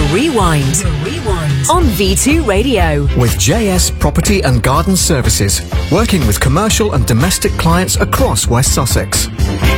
Rewind. On V2 Radio. With JS Property and Garden Services, working with commercial and domestic clients across West Sussex.